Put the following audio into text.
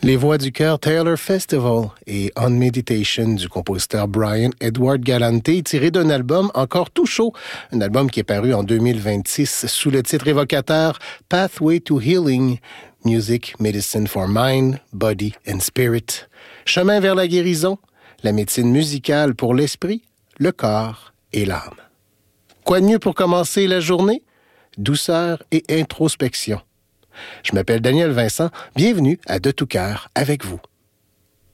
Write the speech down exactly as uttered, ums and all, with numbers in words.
Les Voix du Cœur Taylor Festival et On Meditation du compositeur Brian Edward Galante, tiré d'un album encore tout chaud, un album qui est paru en deux mille vingt-six sous le titre évocateur Pathway to Healing, Music, Medicine for Mind, Body and Spirit. Chemin vers la guérison, la médecine musicale pour l'esprit, le corps et l'âme. Quoi de mieux pour commencer la journée? Douceur et introspection. Je m'appelle Daniel Vincent, bienvenue à De tout cœur avec vous.